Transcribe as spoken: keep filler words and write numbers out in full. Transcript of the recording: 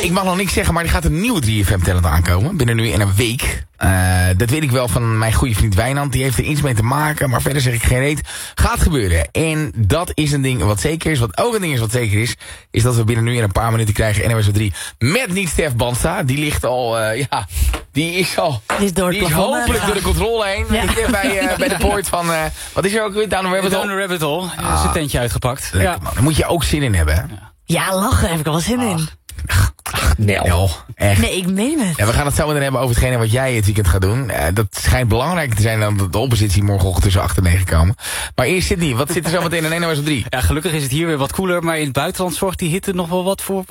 ik mag nog niks zeggen, maar er gaat een nieuwe drie F M talent aankomen. Binnen nu in een week. Uh, dat weet ik wel van mijn goede vriend Wijnand. Die heeft er iets mee te maken, maar verder zeg ik geen reet. Gaat gebeuren. En dat is een ding wat zeker is. Wat ook een ding is wat zeker is. Is dat we binnen nu in een paar minuten krijgen N O S op drie. Met niet Stef Bandstra. Die ligt al, uh, ja... Die is al... Die is, door het die is hopelijk ja. door de controle heen. Ja. Ik bij, uh, bij de poort van... Uh, wat is er ook weer? Down the Rabbit Hole? Down the Rabbit Hole. Ja, ah, is een tentje uitgepakt. Lekker, ja. man. Daar moet je ook zin in hebben. Hè? Ja. Ja, lachen heb ik wel zin in. Ach, ach Nel. Nel. Echt. Nee, ik meen het. Ja, we gaan het zo meteen hebben over hetgene wat jij het weekend gaat doen. Uh, dat schijnt belangrijker te zijn dan de oppositie morgenochtend tussen acht en negen komen. Maar eerst Sydney, wat zit er zo meteen in N O S op drie? Ja, gelukkig is het hier weer wat koeler, maar in het buitenland zorgt die hitte nog wel wat voor